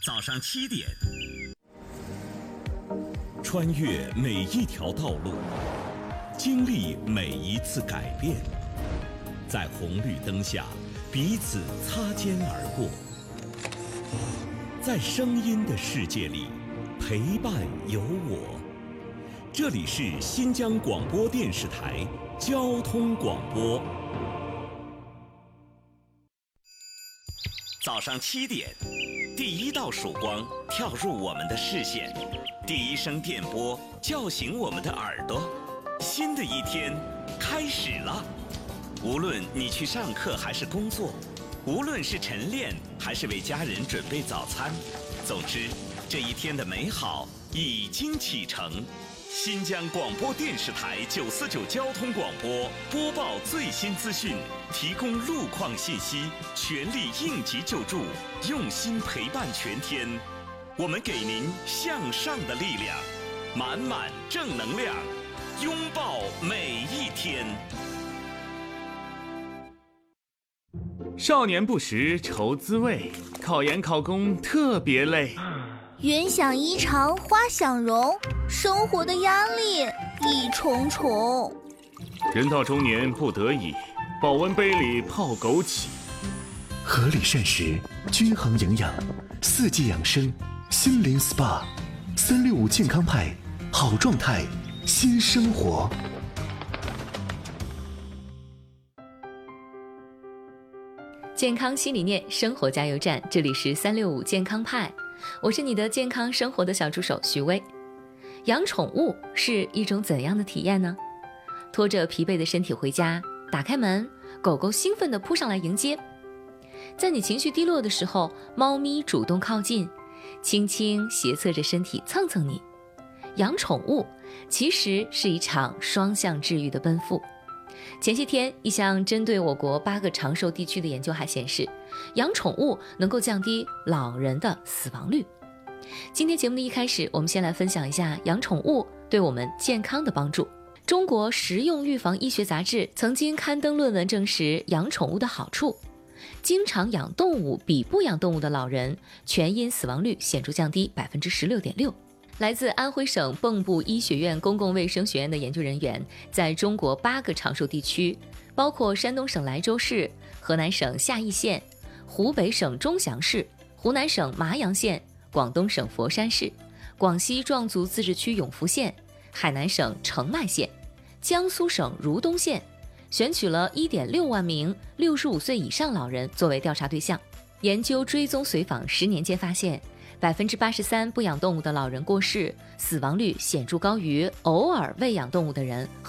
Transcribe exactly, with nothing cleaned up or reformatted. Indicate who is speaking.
Speaker 1: 早上七点，穿越每一条道路，经历每一次改变，在红绿灯下彼此擦肩而过，在声音的世界里陪伴有我。这里是新疆广播电视台交通广播。早上七点，第一道曙光跳入我们的视线，第一声电波叫醒我们的耳朵。新的一天开始了，无论你去上课还是工作，无论是晨练还是为家人准备早餐，总之这一天的美好已经启程。新疆广播电视台九四九交通广播播报最新资讯，提供路况信息，全力应急救助，用心陪伴全天。我们给您向上的力量，满满正能量，拥抱每一天。
Speaker 2: 少年不识愁滋味，考研考公特别累。
Speaker 3: 云想衣裳花想容，生活的压力一重重。
Speaker 2: 人到中年不得已，保温杯里泡枸杞。
Speaker 4: 合理膳食，均衡营养，四季养生，心灵 S P A， 三六五健康派，好状态，新生活。
Speaker 5: 健康新理念，生活加油站，这里是三六五健康派，我是你的健康生活的小助手徐薇。养宠物是一种怎样的体验呢？拖着疲惫的身体回家，打开门，狗狗兴奋地扑上来迎接。在你情绪低落的时候，猫咪主动靠近，轻轻斜侧着身体蹭蹭你。养宠物其实是一场双向治愈的奔赴。前些天，一项针对我国八个长寿地区的研究还显示，养宠物能够降低老人的死亡率。今天节目的一开始，我们先来分享一下养宠物对我们健康的帮助。中国实用预防医学杂志曾经刊登论文证实养宠物的好处，经常养动物比不养动物的老人全因死亡率显著降低 百分之十六点六。来自安徽省蚌埠医学院公共卫生学院的研究人员，在中国八个长寿地区，包括山东省莱州市、河南省夏邑县、湖北省钟祥市、湖南省麻阳县、广东省佛山市、广西壮族自治区永福县、海南省澄迈县、江苏省如东县，选取了 一点六万名六十五岁以上老人作为调查对象。研究追踪随访十年间发现，百分之八十三不养动物的老人过世，死亡率显著高于偶尔喂养动物的人